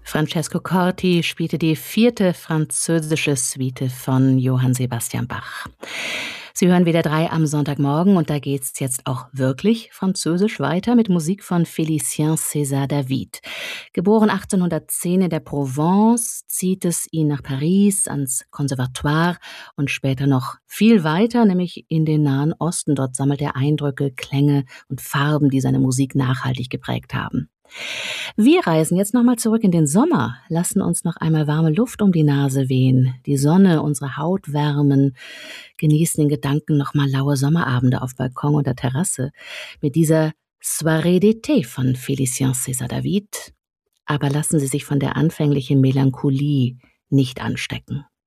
Francesco Corti spielte die 4. französische Suite von Johann Sebastian Bach. Sie hören wieder 3 am Sonntagmorgen und da geht's jetzt auch wirklich französisch weiter mit Musik von Félicien César David. Geboren 1810 in der Provence, zieht es ihn nach Paris ans Conservatoire und später noch viel weiter, nämlich in den Nahen Osten. Dort sammelt er Eindrücke, Klänge und Farben, die seine Musik nachhaltig geprägt haben. Wir reisen jetzt nochmal zurück in den Sommer, lassen uns noch einmal warme Luft um die Nase wehen, die Sonne, unsere Haut wärmen, genießen den Gedanken nochmal laue Sommerabende auf Balkon oder Terrasse mit dieser Soirée d'été von Félicien César David. Aber lassen Sie sich von der anfänglichen Melancholie nicht anstecken.